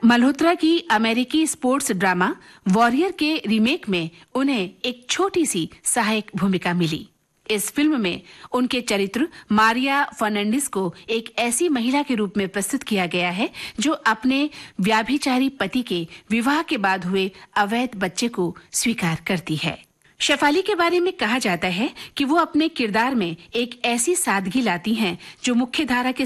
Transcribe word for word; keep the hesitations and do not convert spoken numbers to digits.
मल्होत्रा की अमेरिकी sports drama warrior के रीमेक में उन्हें एक छोटी सी सहायक भूमिका मिली। इस फिल्म में उनके चरित्र मारिया फर्नांडिस को एक ऐसी महिला के रूप में प्रस्तुत किया गया है जो अपने व्याभिचारी पति के विवाह के बाद हुए अवैध बच्चे को स्वीकार करती है। शेफाली के बारे में कहा जाता है कि वो अपने किरदार में एक ऐसी सादगी लाती हैं जो मुख्य धारा के